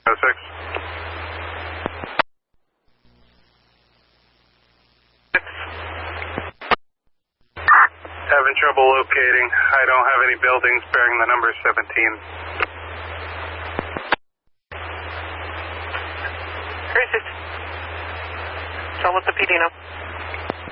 Having trouble locating. I don't have any buildings bearing the number 17. Crazy. Tell what the PD know.